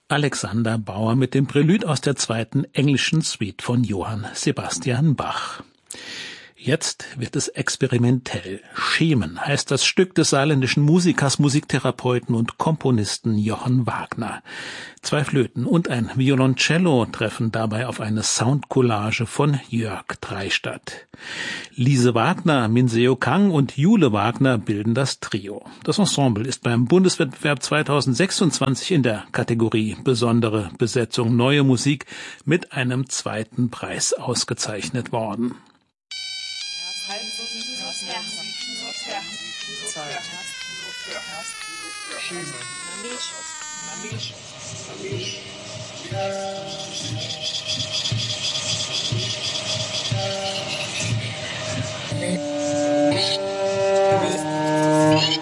Alexander Bauer mit dem Prälude aus der zweiten englischen Suite von Johann Sebastian Bach. Jetzt wird es experimentell. Schemen heißt das Stück des saarländischen Musikers, Musiktherapeuten und Komponisten Johann Wagner. 2 Flöten und ein Violoncello treffen dabei auf eine Soundcollage von Jörg Dreistadt. Lise Wagner, Minseo Kang und Jule Wagner bilden das Trio. Das Ensemble ist beim Bundeswettbewerb 2026 in der Kategorie Besondere Besetzung Neue Musik mit einem 2. Preis ausgezeichnet worden.